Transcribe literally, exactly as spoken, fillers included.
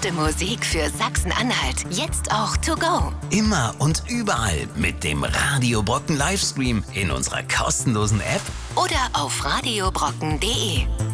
beste Musik für Sachsen-Anhalt. Jetzt auch to go. Immer und überall mit dem Radio Brocken Livestream in unserer kostenlosen App Oder auf radiobrocken punkt de.